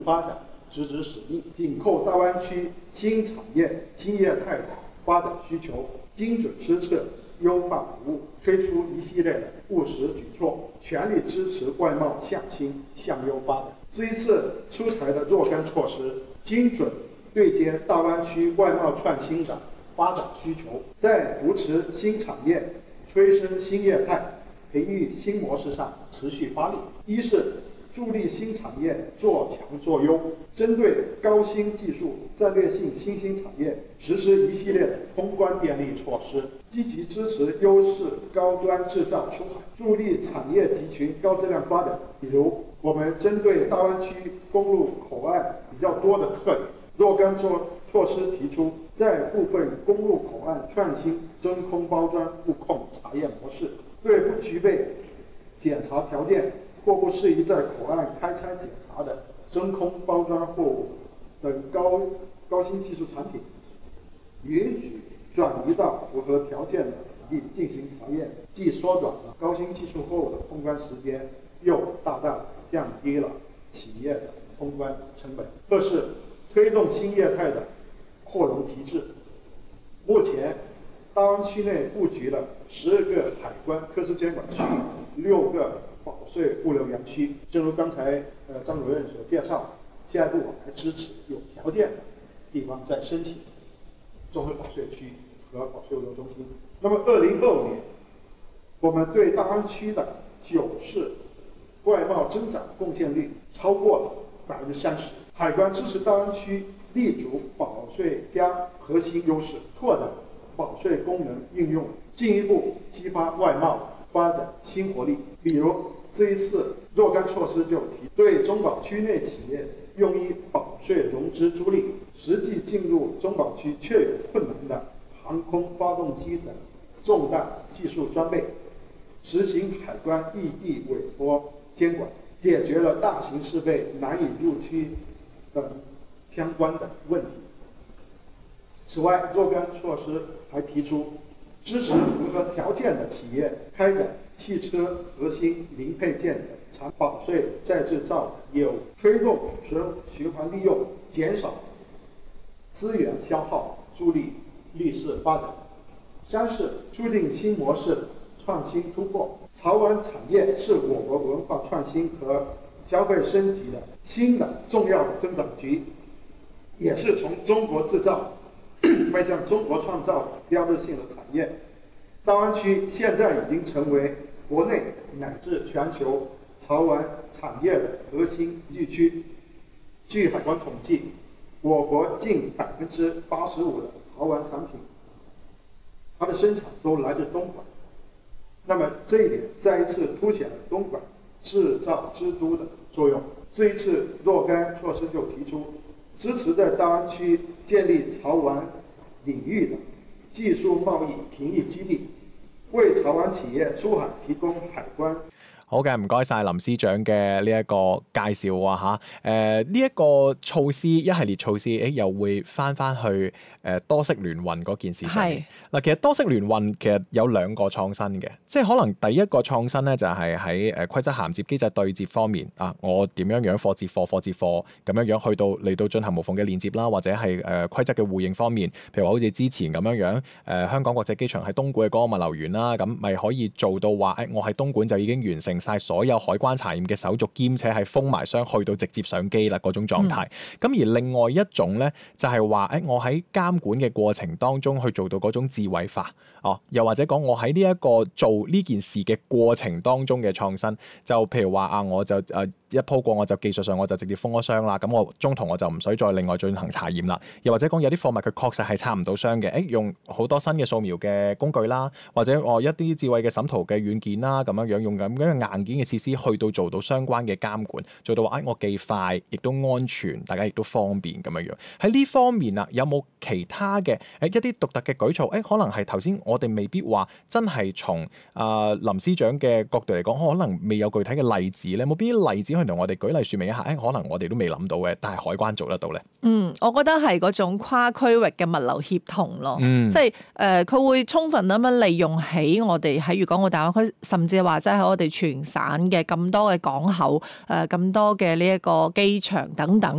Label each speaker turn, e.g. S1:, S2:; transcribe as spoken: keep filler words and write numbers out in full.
S1: 发展直指使命，紧扣大湾区新产业、新业态的发展需求，精准施策，优化服务，推出一系列的务实举措，全力支持外贸向新向优发展。这一次出台的若干措施，精准对接大湾区外贸创新的发展需求，在扶持新产业、催生新业态、培育新模式上持续发力。一是助力新产业做强做优，针对高新技术战略性新兴产业实施一系列的通关便利措施，积极支持优势高端制造出海，助力产业集群高质量发展。比如我们针对大湾区公路口岸比较多的特点，若干措措施提出，在部分公路口岸创新真空包装物控查验模式，对不具备检查条件或不适宜在口岸开拆检查的真空包装货物等高高新技术产品，允许转移到符合条件的土地进行查验，既缩短了高新技术货物的通关时间，又大大降低了企业的通关成本。二是推动新业态的扩容提质。目前大湾区内布局了十二个海关特殊监管区域，六个保税物流园区。正如刚才呃张主任所介绍，下一步我们还支持有条件的地方再申请综合保税区和保税物流中心。那么二零二五年，我们对大湾区的九市外贸增长贡献率超过了百分之三十。海关支持大湾区立足保税加核心优势，拓展保税功能应用，进一步激发外贸发展新活力。比如这一次若干措施就提对中保区内企业用于保税融资租赁，实际进入中保区却有困难的航空发动机等重大技术装备，实行海关异地委托监管，解决了大型设备难以入区等相关的问题。此外，若干措施还提出支持符合条件的企业开展汽车核心零配件的产保税再制造的业务，推动循循环利用，减少资源消耗，助力绿色发展。三是促进新模式创新突破。潮玩产业是我国文化创新和消费升级的新的重要增长局，也是从中国制造迈向中国创造的标志性的产业。大湾区现在已经成为国内乃至全球潮玩产业的核心聚区。据海关统计，我国近百分之八十五的潮玩产品，它的生产都来自东莞。那么这一点再一次凸显了东莞制造之都的作用。这一次若干措施就提出支持在大湾区建立潮玩领域的技術貿易平抑基地，為潮玩企業出海提供海關。
S2: 好嘅，唔該晒林司長嘅呢一個介紹啊嚇。誒呢一個措施一系列措施，誒又會翻翻去誒、呃、多式聯運嗰件事上面。嗱，其實多式聯運其實有兩個創新嘅，即係可能第一個創新咧就係喺誒規則銜接機制對接方面啊，我點樣樣貨接貨貨接貨咁樣樣去到嚟到進行無縫嘅連接啦，或者係誒規則嘅互認方面，譬如話好似之前咁樣樣誒、呃、香港國際機場喺東莞嘅嗰個物流園啦，咁咪可以做到話誒、哎、我喺東莞就已經完成晒所有海關查驗嘅手續，兼且係封埋箱去到直接上機啦嗰種狀態。咁、嗯、而另外一種咧，就係話誒，我喺監管嘅過程當中去做到嗰種智慧化，哦，又或者講我喺呢一個做呢件事嘅過程當中嘅創新，就譬如話啊，我就誒、呃、一鋪過我就技術上我就直接封咗箱啦，咁我中途我就唔使再另外進行查驗啦。又或者講有啲貨物佢確實係拆唔到箱嘅，誒用好多新嘅掃描嘅工具啦，或者我、哦、一啲智慧嘅審圖嘅軟件啦，咁樣樣用咁樣嘅硬件嘅設施去到做到相關嘅監管，做到話誒、哎、我既快亦都安全，大家亦都方便咁樣樣。喺呢方面啊，有冇其他嘅誒一啲獨特嘅舉措？誒、哎、可能係頭先我哋未必話真係從啊林司長嘅角度嚟講，可能未有具體嘅例子咧。冇邊啲例子可以同我哋舉例説明一下？誒、哎、可能我哋都未諗到嘅，但係海關做得到咧。
S3: 嗯，我覺得係嗰種跨區域嘅物流協同咯，嗯、即係誒佢會充分咁樣利用起我哋喺粵港澳大灣區，甚至話即係喺我哋全省嘅咁多嘅港口誒咁、呃、多嘅呢一個機場等等。